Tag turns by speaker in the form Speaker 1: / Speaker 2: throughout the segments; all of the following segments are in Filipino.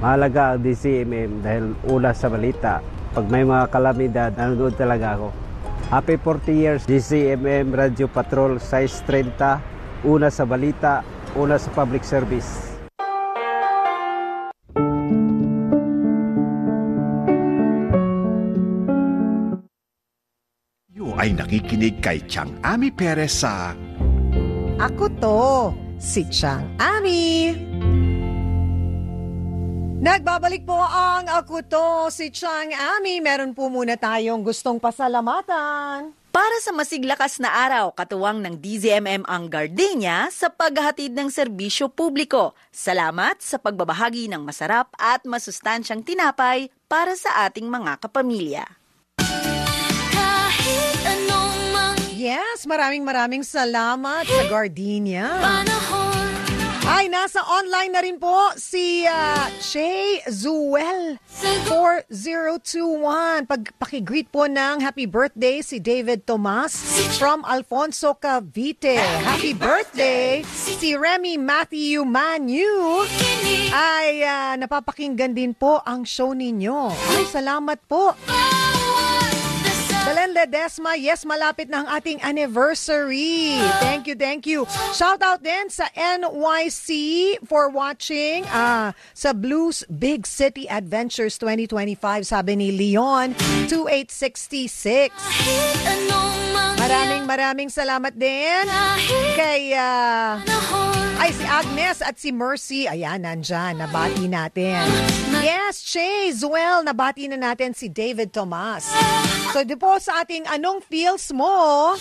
Speaker 1: Mahalaga ang DCMM dahil una sa balita. Pag may mga kalamidad, nanonood talaga ako. Happy 40 years, DCMM Radio Patrol, size 30, una sa balita, una sa public service.
Speaker 2: Ay nakikinig kay Chang Ami Perez sa
Speaker 3: Ako to, si Chang Ami. Nagbabalik po ang Ako to, si Chang Ami. Meron po muna tayong gustong pasalamatan.
Speaker 4: Para sa masiglakas na araw, katuwang ng DZMM ang Gardenia sa paghahatid ng serbisyo publiko. Salamat sa pagbabahagi ng masarap at masustansyang tinapay para sa ating mga kapamilya.
Speaker 3: Yes, maraming salamat sa Gardenia. Ay, nasa online na rin po si Che Zuel 4021. Paki-greet po ng happy birthday si David Tomas from Alfonso Cavite. Happy birthday! Si Remy Matthew Manu ay napapakinggan din po ang show ninyo. Ay, salamat po. Belen Ledesma, yes, malapit na ang ating anniversary. Thank you. Shout out din sa NYC for watching sa Blues Big City Adventures 2025, sabi ni Leon 2866. Maraming salamat din kay si Agnes at si Mercy. Ayan, nandyan, nabati natin. Yes, Che, Zuel, nabati na natin si David Tomas. So, di po sa ating Anong Feels Mo?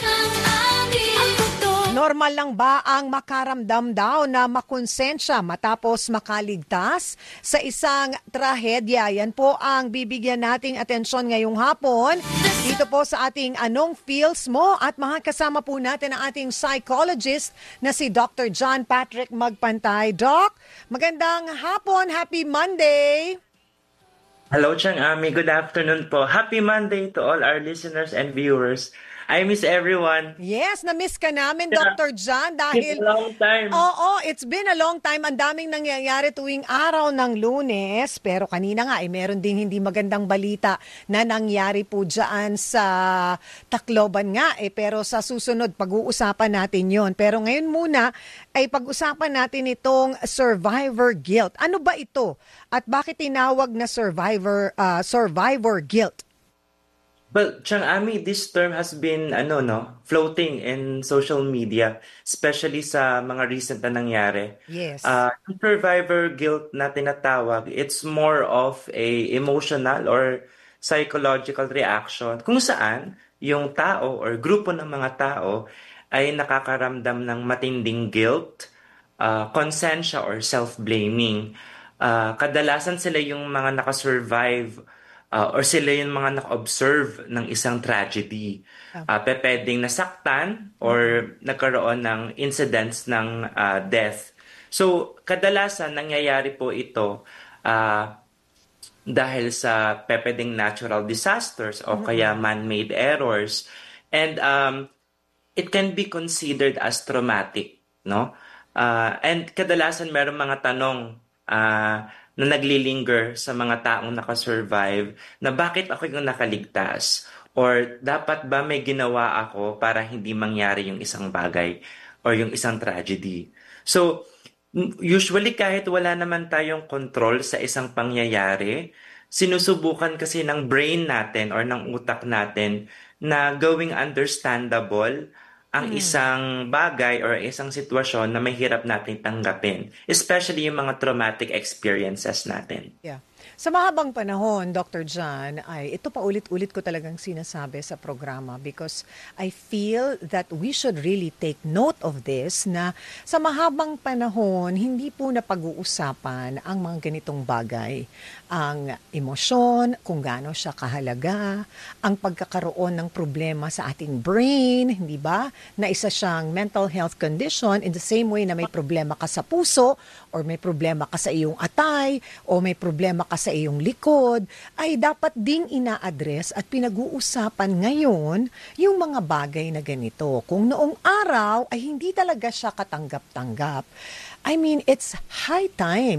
Speaker 3: Normal lang ba ang makaramdam daw na makonsensya matapos makaligtas sa isang trahedya? Yan po ang bibigyan nating atensyon ngayong hapon. Dito po sa ating Anong Feels Mo at makakasama po natin ang ating psychologist na si Dr. John Patrick Magpantay. Doc, magandang hapon. Happy Monday!
Speaker 5: Hello, Chang Ami. Good afternoon po. Happy Monday to all our listeners and viewers. I miss everyone.
Speaker 3: Yes, na-miss ka namin, Dr. John, dahil...
Speaker 5: It's a long time.
Speaker 3: Oo, it's been a long time. Ang daming nangyayari tuwing araw ng Lunes. Pero kanina nga, meron ding hindi magandang balita na nangyari po dyan sa Tacloban nga. Pero sa susunod, pag-uusapan natin yon. Pero ngayon muna, ay pag-usapan natin itong survivor guilt. Ano ba ito? At bakit tinawag na survivor guilt?
Speaker 5: Well, Chang Ami, this term has been floating in social media, especially sa mga recent na nangyari.
Speaker 3: Yes.
Speaker 5: Yung survivor guilt na tinatawag, it's more of a emotional or psychological reaction kung saan yung tao or grupo ng mga tao ay nakakaramdam ng matinding guilt, konsensya or self-blaming. Kadalasan sila yung mga nakasurvive or sila yung mga naka-observe ng isang tragedy. Pwedeng nasaktan or nagkaroon ng incidents ng death. So, kadalasan nangyayari po ito dahil sa pwedeng natural disasters o kaya man-made errors. And it can be considered as traumatic, no? And kadalasan meron mga tanong na naglilinger sa mga taong nakasurvive na bakit ako yung nakaligtas? Or dapat ba may ginawa ako para hindi mangyari yung isang bagay or yung isang tragedy? So, usually kahit wala naman tayong control sa isang pangyayari, sinusubukan kasi ng brain natin or ng utak natin na gawing understandable ang isang bagay or isang sitwasyon na may hirap natin tanggapin. Especially yung mga traumatic experiences natin.
Speaker 3: Yeah. Sa mahabang panahon, Dr. John, ay ito pa ulit-ulit ko talagang sinasabi sa programa because I feel that we should really take note of this na sa mahabang panahon, hindi po na pag-uusapan ang mga ganitong bagay. Ang emosyon, kung gaano siya kahalaga, ang pagkakaroon ng problema sa ating brain, hindi ba? Na isa siyang mental health condition in the same way na may problema ka sa puso or may problema ka sa iyong atay o may problema ka sa iyong likod, ay dapat ding ina-address at pinag-uusapan ngayon yung mga bagay na ganito. Kung noong araw ay hindi talaga siya katanggap-tanggap. I mean, it's high time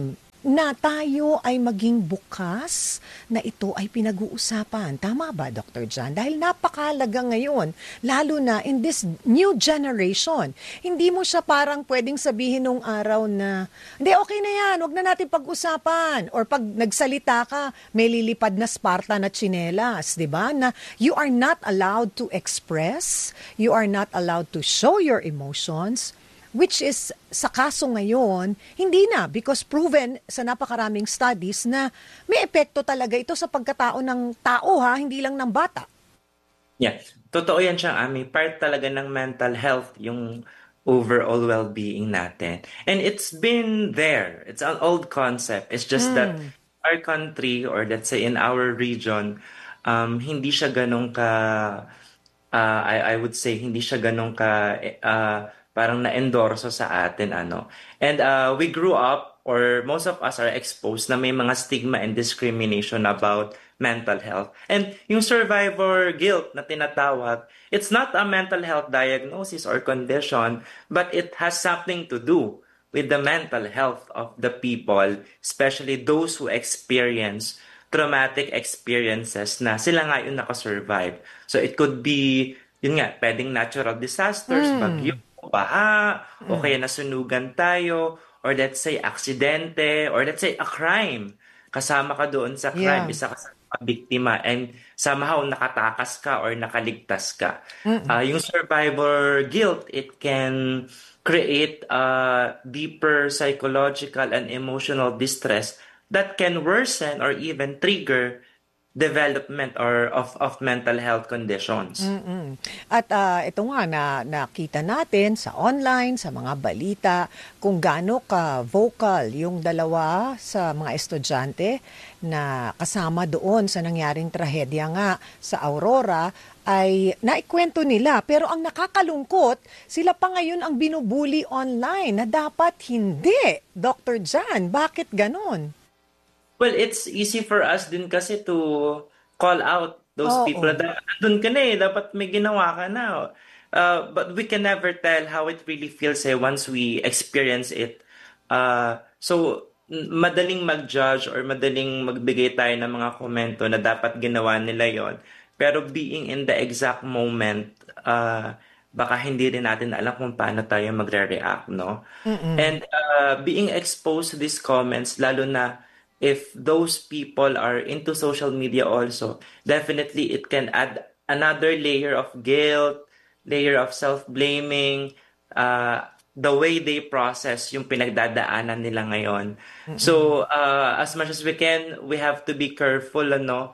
Speaker 3: na tayo ay maging bukas na ito ay pinag-uusapan. Tama ba, Dr. John? Dahil napakahalaga ngayon, lalo na in this new generation. Hindi mo siya parang pwedeng sabihin nung araw na, hindi, okay na yan, wag na natin pag-usapan. Or pag nagsalita ka, may lilipad na Sparta na tsinelas, di ba? Na you are not allowed to express, you are not allowed to show your emotions, which is, sa kaso ngayon, hindi na because proven sa napakaraming studies na may epekto talaga ito sa pagkatao ng tao hindi lang ng bata.
Speaker 5: Yeah, totoo yan siyang Ami. Part talaga ng mental health yung overall well-being natin. And it's been there. It's an old concept. It's just that our country or let's say in our region, hindi siya ganun ka, I would say, hindi siya ganun ka, parang na-endorso sa atin, ano. And we grew up, or most of us are exposed na may mga stigma and discrimination about mental health. And yung survivor guilt na tinatawag, it's not a mental health diagnosis or condition, but it has something to do with the mental health of the people, especially those who experience traumatic experiences na sila nga yung nakasurvive. So it could be, yun nga, pwedeng natural disasters, bagyo, baha, o kaya nasunugan tayo, or let's say aksidente, or let's say a crime. Kasama ka doon sa crime, isa ka sa biktima, and somehow nakatakas ka or nakaligtas ka. Yung survivor guilt, it can create deeper psychological and emotional distress that can worsen or even trigger development or of mental health conditions.
Speaker 3: At ito nga na nakita natin sa online, sa mga balita, kung gaano ka vocal yung dalawa sa mga estudyante na kasama doon sa nangyaring trahedya nga sa Aurora ay naikwento nila. Pero ang nakakalungkot, sila pa ngayon ang binubuli online na dapat hindi. Dr. Jan, bakit ganon?
Speaker 5: Well, it's easy for us din kasi to call out those people. Doon ka na dapat may ginawa ka na. But we can never tell how it really feels once we experience it. So, madaling mag-judge or madaling magbigay tayo ng mga komento na dapat ginawa nila yon. Pero being in the exact moment, baka hindi rin natin alam kung paano tayo magre-react, no? And being exposed to these comments, lalo na if those people are into social media also, definitely it can add another layer of guilt, layer of self-blaming, the way they process yung pinagdadaanan nila ngayon. So, as much as we can, we have to be careful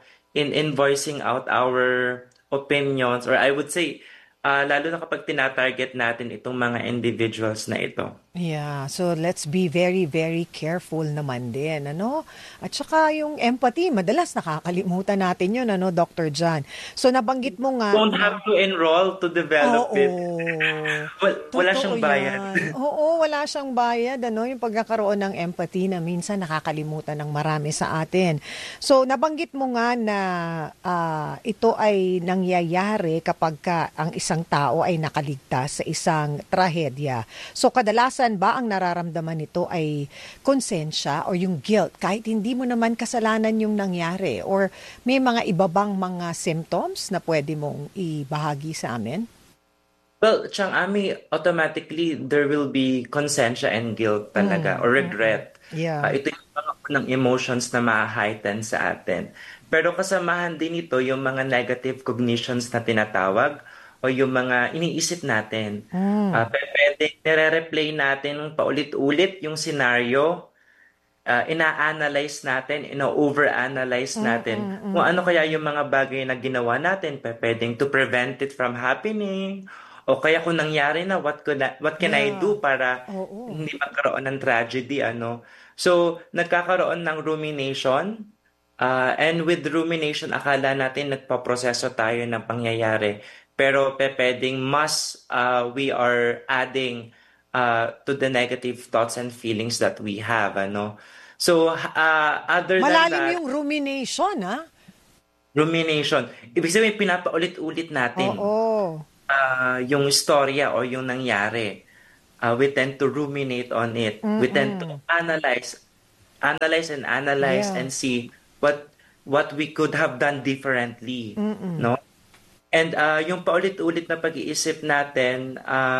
Speaker 5: in voicing out our opinions, or I would say, lalo na kapag tinatarget natin itong mga individuals na ito.
Speaker 3: Yeah, so let's be very, very careful naman din, ano? At saka yung empathy, madalas nakakalimutan natin yun, ano, Dr. John? So nabanggit mo nga...
Speaker 5: Don't have to enroll to develop it. Wala siyang bayad.
Speaker 3: Oo, wala siyang bayad, ano? Yung pagkakaroon ng empathy na minsan nakakalimutan ng marami sa atin. So nabanggit mo nga na ito ay nangyayari kapag ang isang tao ay nakaligtas sa isang trahedya. So kadalasan ba ang nararamdaman nito ay konsensya o yung guilt kahit hindi mo naman kasalanan yung nangyari, or may mga iba bang mga symptoms na pwede mong ibahagi sa amin?
Speaker 5: Well, Chang Ami, automatically there will be konsensya and guilt talaga or regret.
Speaker 3: Yeah.
Speaker 5: Ito yung mga unang emotions na ma-heighten sa atin. Pero kasamahan din ito yung mga negative cognitions na tinatawag o yung mga iniisip natin. Pwede nire-replay natin paulit-ulit yung scenario, ina-analyze natin, over-analyze natin kung ano kaya yung mga bagay na ginawa natin, pwedeng to prevent it from happening, o kaya kung nangyari na, what can I do para hindi magkaroon ng tragedy, ano. So, nagkakaroon ng rumination, and with rumination, akala natin nagpaproseso tayo ng pangyayari. Pero pwedeng we are adding to the negative thoughts and feelings that we have, ano. So, other than that...
Speaker 3: Malalim yung rumination, ha?
Speaker 5: Rumination. Ibig sabihin, pinapaulit-ulit natin yung istorya o yung nangyari. We tend to ruminate on it. We tend to analyze analyze and analyze
Speaker 3: Yeah.
Speaker 5: and see what we could have done differently, no? And yung paulit-ulit na pag-iisip natin,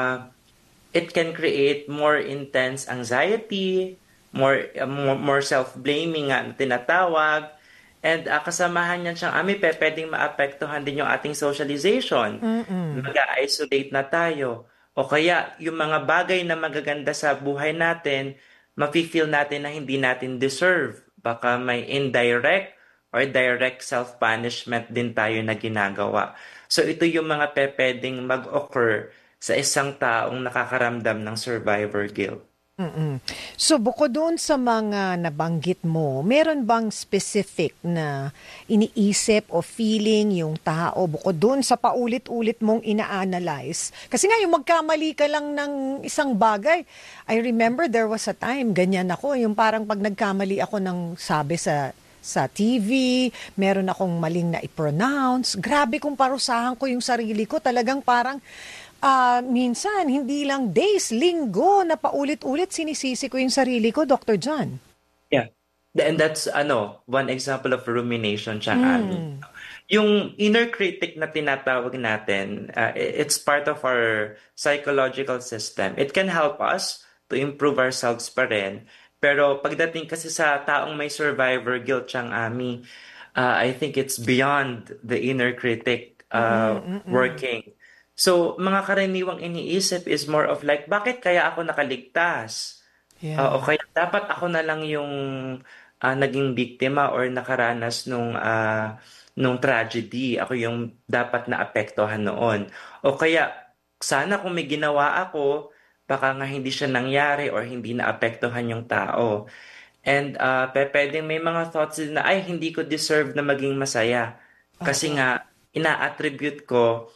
Speaker 5: it can create more intense anxiety, more self-blaming nga na tinatawag. And kasamahan niyan siyang pwedeng maapektuhan din yung ating socialization. Mag-isolate na tayo. O kaya, yung mga bagay na magaganda sa buhay natin, mafe-feel natin na hindi natin deserve. Baka may indirect or direct self-punishment din tayo na ginagawa. So ito yung mga pwedeng mag-occur sa isang taong nakakaramdam ng survivor guilt.
Speaker 3: So bukod doon sa mga nabanggit mo, meron bang specific na iniisip o feeling yung tao bukod doon sa paulit-ulit mong ina-analyze? Kasi nga yung magkamali ka lang ng isang bagay. I remember there was a time, ganyan ako, yung parang pag nagkamali ako ng sabi sa TV, meron akong maling na i-pronounce. Grabe kung parusahan ko yung sarili ko. Talagang parang minsan, hindi lang days, linggo na paulit-ulit sinisisi ko yung sarili ko, Dr. John.
Speaker 5: Yeah. And that's one example of rumination, Chang Ami. Yung inner critic na tinatawag natin, it's part of our psychological system. It can help us to improve ourselves pa rin. Pero pagdating kasi sa taong may survivor guilt, Chang Ami, I think it's beyond the inner critic working. So, mga karaniwang iniisip is more of like, bakit kaya ako nakaligtas?
Speaker 3: Yeah.
Speaker 5: O kaya dapat ako na lang yung naging biktima or nakaranas nung tragedy. Ako yung dapat naapektuhan noon. O kaya, sana kung may ginawa ako, baka nga hindi siya nangyari or hindi naapektuhan yung tao. And pwedeng may mga thoughts din na, ay, hindi ko deserve na maging masaya. Kasi nga, ina-attribute ko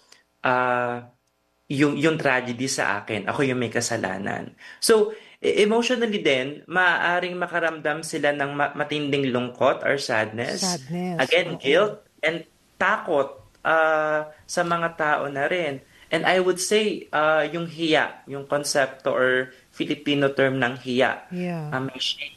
Speaker 5: yung tragedy sa akin. Ako yung may kasalanan. So, emotionally din, maaaring makaramdam sila ng matinding lungkot or sadness. Again, guilt and takot sa mga tao na rin. And I would say, yung hiya, yung konsepto or Filipino term ng hiya.
Speaker 3: Yeah.
Speaker 5: May shame.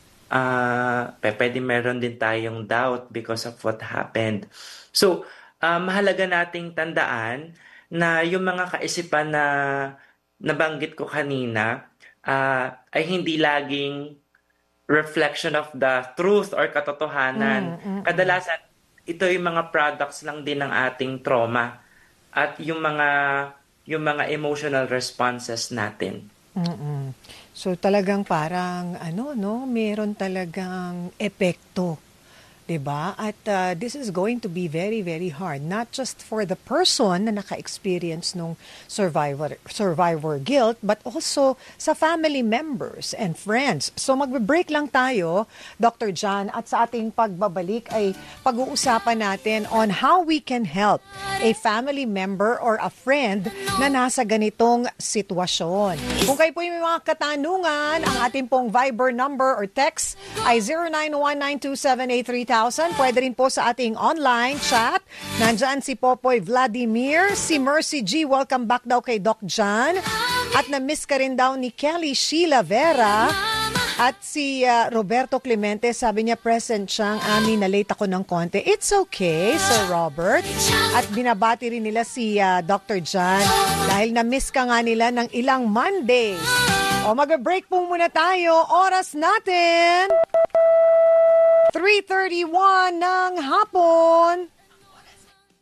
Speaker 5: Pwede meron din tayong doubt because of what happened. So, mahalaga nating tandaan na yung mga kaisipan na nabanggit ko kanina ay hindi laging reflection of the truth or katotohanan. Kadalasan, ito yung mga products lang din ng ating trauma at yung mga emotional responses natin.
Speaker 3: So talagang parang meron talagang epekto. Diba? At this is going to be very, very hard. Not just for the person na naka-experience nung survivor guilt, but also sa family members and friends. So magbe-break lang tayo, Dr. John, at sa ating pagbabalik ay pag-uusapan natin on how we can help a family member or a friend na nasa ganitong sitwasyon. Kung kayo po yung may mga katanungan, ang ating pong Viber number or text ay 09192783 Pwede rin po sa ating online chat. Nandyan si Popoy Vladimir, si Mercy G. Welcome back daw kay Doc John. At na-miss ka rin daw ni Kelly Sheila Vera. At si Roberto Clemente, sabi niya present siyang na late ako ng konti. It's okay, Sir Robert. At binabati rin nila si Dr. John dahil na-miss ka nga nila ng ilang Mondays. O mag-break po muna tayo. Oras natin 3:31 ng hapon.